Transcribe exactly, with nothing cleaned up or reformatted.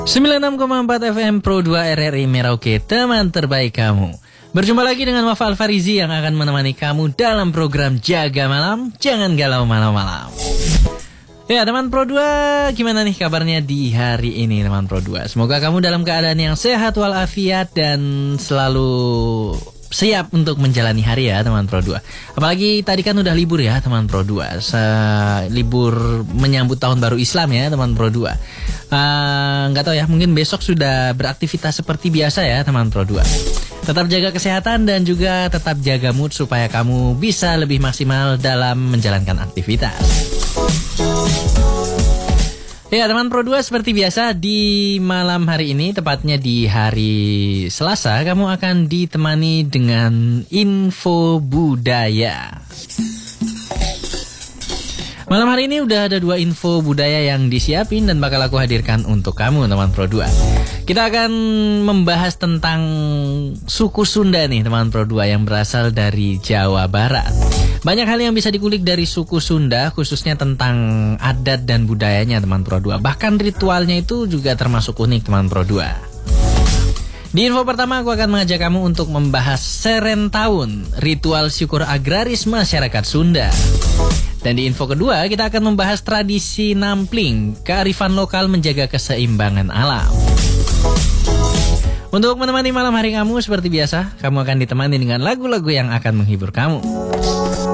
sembilan puluh enam koma empat F M Pro dua R R I Merauke, teman terbaik kamu. Berjumpa lagi dengan Wafa Alfarizi yang akan menemani kamu dalam program Jaga Malam, Jangan Galau Malam-Malam. Ya teman Pro dua, gimana nih kabarnya di hari ini teman Pro dua? Semoga kamu dalam keadaan yang sehat walafiat dan selalu siap untuk menjalani hari ya teman Pro dua. Apalagi tadi kan udah libur ya teman Pro dua. Se- libur menyambut tahun baru Islam ya teman Pro dua. Uh, Nggak tahu ya, mungkin besok sudah beraktivitas seperti biasa ya teman Pro dua. Tetap jaga kesehatan dan juga tetap jaga mood supaya kamu bisa lebih maksimal dalam menjalankan aktivitas. Ya teman Pro dua, seperti biasa di malam hari ini, tepatnya di hari Selasa, kamu akan ditemani dengan info budaya. Malam hari ini udah ada dua info budaya yang disiapin dan bakal aku hadirkan untuk kamu teman Pro dua. Kita akan membahas tentang suku Sunda nih teman Pro dua yang berasal dari Jawa Barat. Banyak hal yang bisa dikulik dari suku Sunda, khususnya tentang adat dan budayanya teman Pro dua. Bahkan ritualnya itu juga termasuk unik teman Pro dua. Di info pertama aku akan mengajak kamu untuk membahas Serentahun, ritual syukur agraris masyarakat Sunda. Dan di info kedua kita akan membahas tradisi nampling, kearifan lokal menjaga keseimbangan alam. Untuk menemani malam hari kamu seperti biasa, kamu akan ditemani dengan lagu-lagu yang akan menghibur kamu.